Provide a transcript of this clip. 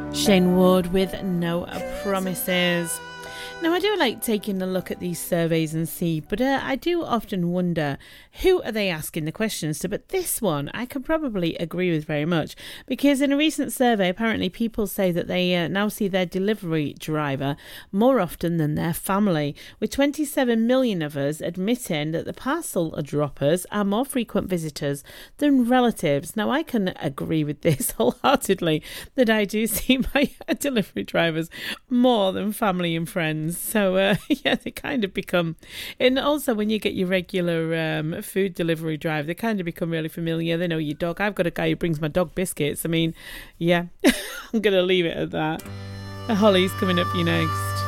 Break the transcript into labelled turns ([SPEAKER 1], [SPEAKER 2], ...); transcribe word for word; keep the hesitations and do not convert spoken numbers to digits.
[SPEAKER 1] Shane Ward with No Promises. Now, I do like taking a look at these surveys and see, but uh, I do often wonder, who are they asking the questions to? But this one, I can probably agree with very much, because in a recent survey, apparently people say that they uh, now see their delivery driver more often than their family, with twenty-seven million of us admitting that the parcel droppers are more frequent visitors than relatives. Now, I can agree with this wholeheartedly, that I do see my delivery drivers more than family and friends. So, uh, yeah, they kind of become... And also, when you get your regular um, food delivery drive, they kind of become really familiar. They know your dog. I've got a guy who brings my dog biscuits. I mean, yeah, I'm going to leave it at that. Holly's coming up for you next.